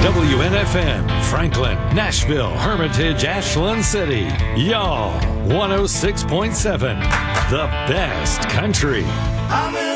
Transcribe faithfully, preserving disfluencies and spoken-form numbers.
W N F M, Franklin, Nashville, Hermitage, Ashland City. Y'all, one oh six point seven, the best country.